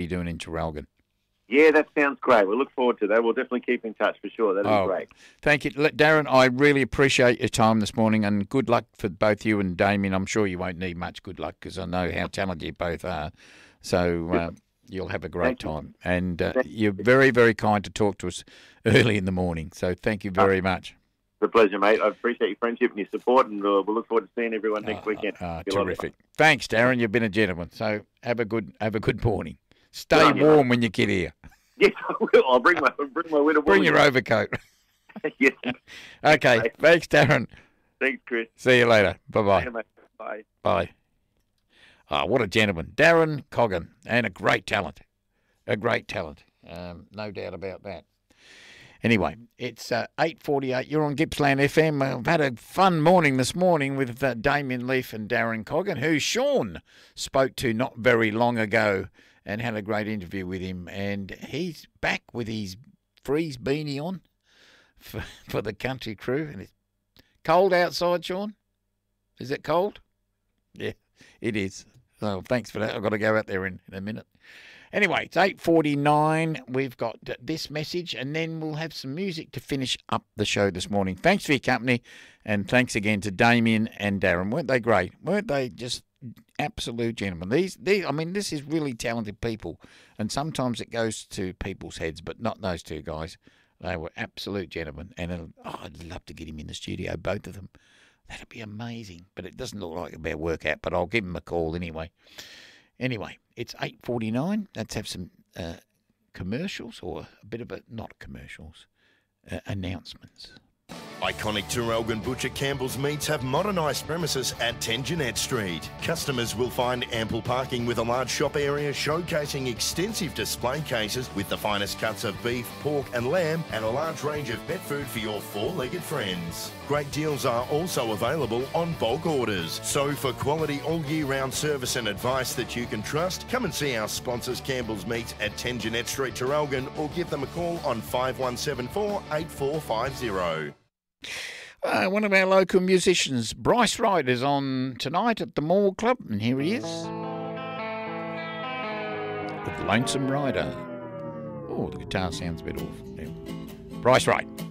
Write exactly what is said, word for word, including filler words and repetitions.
doing in Traralgon. Yeah, that sounds great. We'll look forward to that. We'll definitely keep in touch for sure. That'll Oh, be great. Thank you. Look, Darren, I really appreciate your time this morning, and good luck for both you and Damien. I'm sure you won't need much good luck because I know how talented you both are. So uh, you'll have a great Thank you. time. And uh, you're very, very kind to talk to us early in the morning. So thank you very much. It's a pleasure, mate. I appreciate your friendship and your support, and uh, we'll look forward to seeing everyone next Oh, weekend. uh, Be a lot of terrific. fun. Thanks, Darren. You've been a gentleman. So have a good have a good morning. Stay Good on you, warm mate. when you get here. Yes, I will. I'll bring my bring my winter Bring wool. your overcoat. Yes. Okay. Thanks. Thanks, Darren. Thanks, Chris. See you later. Bye-bye. See you, mate. Bye. Bye. Ah, what a gentleman. Darren Coggan, and a great talent. A great talent. Um, no doubt about that. Anyway, it's uh, eight forty-eight. You're on Gippsland F M. I've had a fun morning this morning with uh, Damien Leaf and Darren Coggan, who Sean spoke to not very long ago and had a great interview with him. And he's back with his freeze beanie on for, for the country crew. And it's cold outside, Sean? Is it cold? Yeah, it is. So thanks for that. I've got to go out there in, in a minute. Anyway, it's eight forty-nine. We've got this message, and then we'll have some music to finish up the show this morning. Thanks for your company, and thanks again to Damien and Darren. Weren't they great? Weren't they just absolute gentlemen? These, these, I mean, this is really talented people, and sometimes it goes to people's heads, but not those two guys. They were absolute gentlemen, and oh, I'd love to get him in the studio, both of them. That'd be amazing, but it doesn't look like it'll be a workout, but I'll give him a call anyway. Anyway, it's eight forty-nine. Let's have some uh, commercials, or a bit of a, not commercials, uh, announcements. Iconic Traralgon Butcher Campbell's Meats have modernised premises at ten Jeanette Street. Customers will find ample parking with a large shop area showcasing extensive display cases with the finest cuts of beef, pork and lamb, and a large range of pet food for your four-legged friends. Great deals are also available on bulk orders. So for quality all-year-round service and advice that you can trust, come and see our sponsors Campbell's Meats at ten Jeanette Street, Traralgon, or give them a call on five one seven four, eight four five zero. Uh, one of our local musicians, Bryce Wright, is on tonight at the Mall Club, and here he is with Lonesome Rider. Oh, the guitar sounds a bit off. Yeah. Bryce Wright.